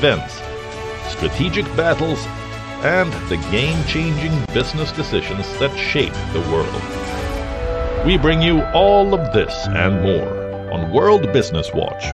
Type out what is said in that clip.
events, strategic battles, and the game-changing business decisions that shape the world. We bring you all of this and more on World Business Watch.